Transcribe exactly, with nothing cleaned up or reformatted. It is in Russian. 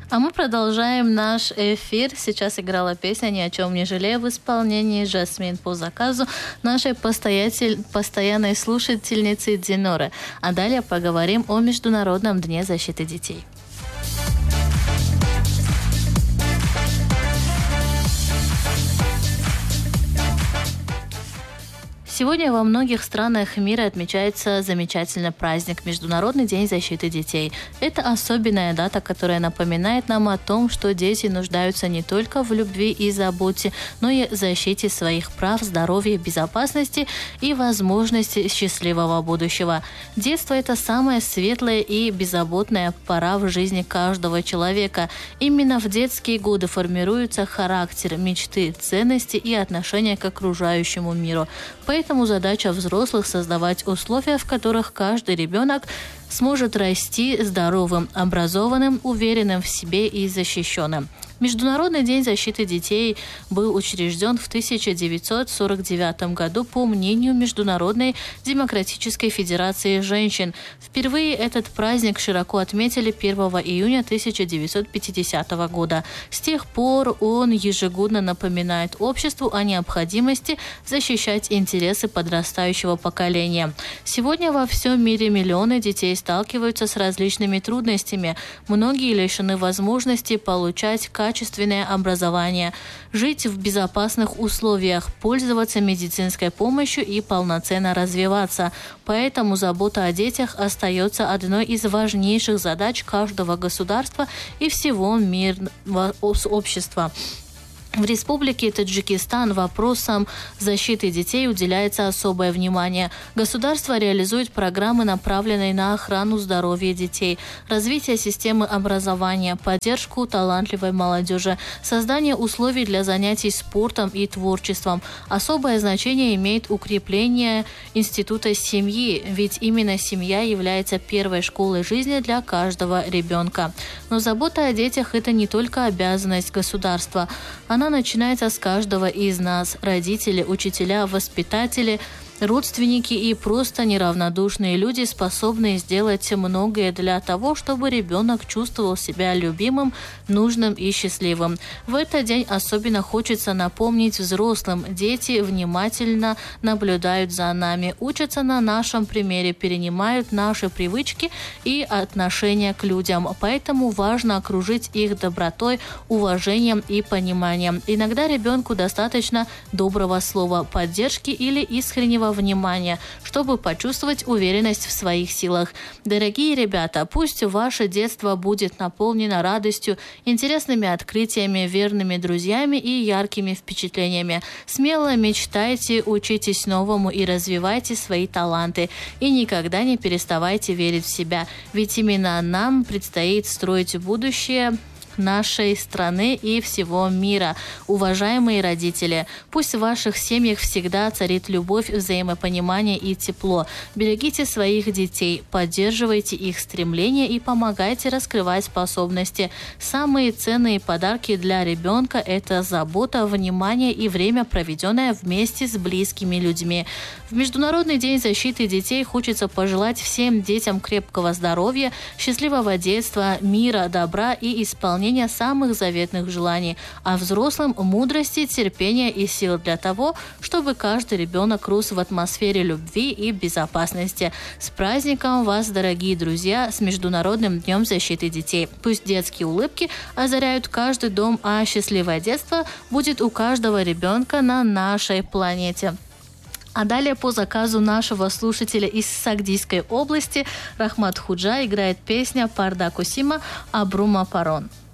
А мы продолжаем наш эфир. Сейчас играла песня «Ни о чем не жалею» в исполнении Жасмин по заказу нашей постоянной слушательницы Диноры. А далее поговорим о Международном дне защиты детей. Сегодня во многих странах мира отмечается замечательный праздник – Международный день защиты детей. Это особенная дата, которая напоминает нам о том, что дети нуждаются не только в любви и заботе, но и в защите своих прав, здоровья, безопасности и возможности счастливого будущего. Детство – это самая светлая и беззаботная пора в жизни каждого человека. Именно в детские годы формируется характер, мечты, ценности и отношения к окружающему миру. Поэтому Поэтому задача взрослых – создавать условия, в которых каждый ребенок сможет расти здоровым, образованным, уверенным в себе и защищенным. Международный день защиты детей был учрежден в тысяча девятьсот сорок девятом году по мнению Международной демократической федерации женщин. Впервые этот праздник широко отметили первого июня тысяча девятьсот пятидесятого года. С тех пор он ежегодно напоминает обществу о необходимости защищать интересы подрастающего поколения. Сегодня во всем мире миллионы детей сталкиваются с различными трудностями. Многие лишены возможности получать качественное образование, жить в безопасных условиях, пользоваться медицинской помощью и полноценно развиваться. Поэтому забота о детях остается одной из важнейших задач каждого государства и всего мирного общества. В Республике Таджикистан вопросам защиты детей уделяется особое внимание. Государство реализует программы, направленные на охрану здоровья детей, развитие системы образования, поддержку талантливой молодежи, создание условий для занятий спортом и творчеством. Особое значение имеет укрепление института семьи, ведь именно семья является первой школой жизни для каждого ребенка. Но забота о детях – это не только обязанность государства. Она начинается с каждого из нас. Родители, учителя, воспитатели, родственники и просто неравнодушные люди способны сделать многое для того, чтобы ребенок чувствовал себя любимым, нужным и счастливым. В этот день особенно хочется напомнить взрослым: дети внимательно наблюдают за нами, учатся на нашем примере, перенимают наши привычки и отношения к людям. Поэтому важно окружить их добротой, уважением и пониманием. Иногда ребенку достаточно доброго слова поддержки или искреннего внимания, чтобы почувствовать уверенность в своих силах. Дорогие ребята, пусть ваше детство будет наполнено радостью, интересными открытиями, верными друзьями и яркими впечатлениями. Смело мечтайте, учитесь новому и развивайте свои таланты. И никогда не переставайте верить в себя, ведь именно нам предстоит строить будущее нашей страны и всего мира. Уважаемые родители, пусть в ваших семьях всегда царит любовь, взаимопонимание и тепло. Берегите своих детей, поддерживайте их стремления и помогайте раскрывать способности. Самые ценные подарки для ребенка – это забота, внимание и время, проведенное вместе с близкими людьми. В Международный день защиты детей хочется пожелать всем детям крепкого здоровья, счастливого детства, мира, добра и исполнения самых заветных желаний, а взрослым – мудрости, терпения и сил для того, чтобы каждый ребенок рос в атмосфере любви и безопасности. С праздником вас, дорогие друзья, с Международным днем защиты детей. Пусть детские улыбки озаряют каждый дом, а счастливое детство будет у каждого ребенка на нашей планете. А далее по заказу нашего слушателя из Сагдийской области Рахмат Худжа играет песня «Парда Кусима Абрума Парон».